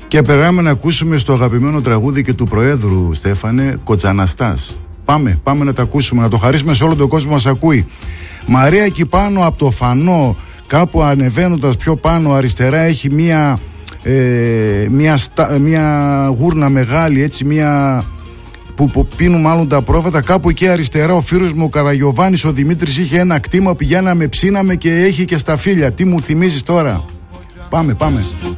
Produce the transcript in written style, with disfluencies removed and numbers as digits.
Και περάμε να ακούσουμε στο αγαπημένο τραγούδι και του Προέδρου, Στέφανε, Κοτσαναστάς. Πάμε να το ακούσουμε, να το χαρίσουμε σε όλο τον κόσμο που μας ακούει. Μαρία, εκεί πάνω από το φανό, κάπου ανεβαίνοντας πιο πάνω αριστερά, έχει μια γούρνα μεγάλη, έτσι, που πίνουν μάλλον τα πρόβατα. Κάπου εκεί αριστερά ο φίλος μου ο Καραγιωβάνης, ο Δημήτρης, είχε ένα κτήμα, πηγαίναμε, ψήναμε και έχει και σταφύλια. Τι μου θυμίζεις τώρα? Πάμε.